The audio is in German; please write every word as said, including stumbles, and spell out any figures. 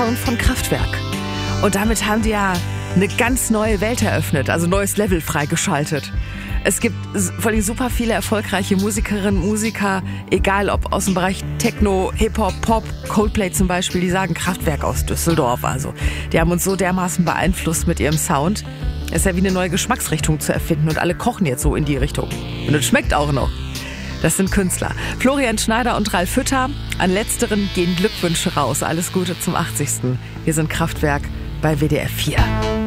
Sound von Kraftwerk. Und damit haben die ja eine ganz neue Welt eröffnet, also neues Level freigeschaltet. Es gibt vor allem super viele erfolgreiche Musikerinnen, Musiker, egal ob aus dem Bereich Techno, Hip-Hop, Pop, Coldplay zum Beispiel, die sagen Kraftwerk aus Düsseldorf. Also die haben uns so dermaßen beeinflusst mit ihrem Sound. Es ist ja wie eine neue Geschmacksrichtung zu erfinden und alle kochen jetzt so in die Richtung. Und es schmeckt auch noch. Das sind Künstler. Florian Schneider und Ralf Hütter. An letzteren gehen Glückwünsche raus. Alles Gute zum achtzigsten Hier sind Kraftwerk bei W D R vier.